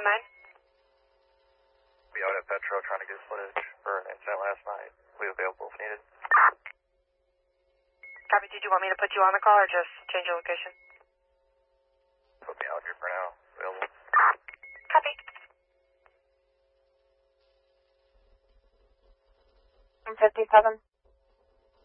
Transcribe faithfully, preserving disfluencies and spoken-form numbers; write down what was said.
one nine. We out at Petro trying to get footage for an incident last night. We available if needed. Copy, did you want me to put you on the call or just change your location? Put me out here for now. Available. Copy. I'm fifty-seven.